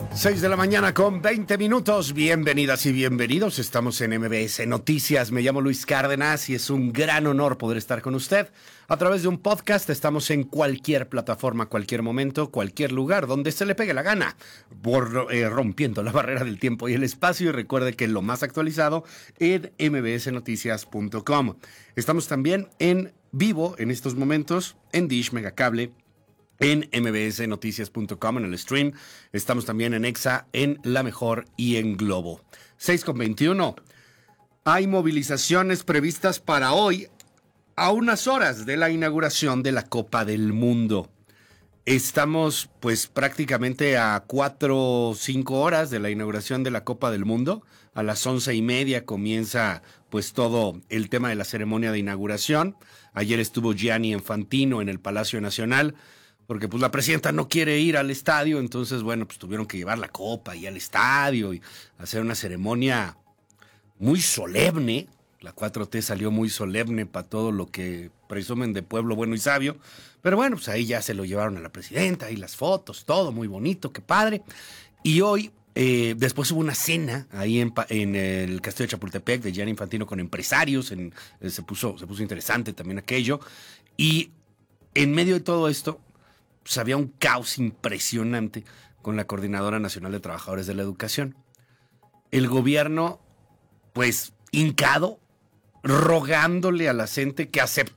6 de la mañana con 20 minutos. Bienvenidas y bienvenidos. Estamos en MBS Noticias. Me llamo Luis Cárdenas y es un gran honor poder estar con usted a través de un podcast. Estamos en cualquier plataforma, cualquier momento, cualquier lugar donde se le pegue la gana, rompiendo la barrera del tiempo y el espacio. Y recuerde que lo más actualizado en mbsnoticias.com. Estamos también en vivo en estos momentos en Dish Megacable, en mbsnoticias.com, en el stream. Estamos también en Exa, en La Mejor y en Globo. 6:21. Hay movilizaciones previstas para hoy a unas horas de la inauguración de la Copa del Mundo. Estamos pues prácticamente a 4 o 5 horas de la inauguración de la Copa del Mundo. A las 11:30 comienza pues todo el tema de la ceremonia de inauguración. Ayer estuvo Gianni Infantino en el Palacio Nacional, porque pues la presidenta no quiere ir al estadio, entonces bueno, pues tuvieron que llevar la copa y al estadio y hacer una ceremonia muy solemne. La 4T salió muy solemne para todo lo que presumen de pueblo bueno y sabio, pero bueno, pues ahí ya se lo llevaron a la presidenta y las fotos, todo muy bonito, qué padre. Y hoy, después hubo una cena ahí en el Castillo de Chapultepec de Gianni Infantino con empresarios, se puso interesante también aquello, y en medio de todo esto, pues había un caos impresionante con la Coordinadora Nacional de Trabajadores de la Educación. El gobierno, pues, hincado, rogándole a la CENTE que aceptara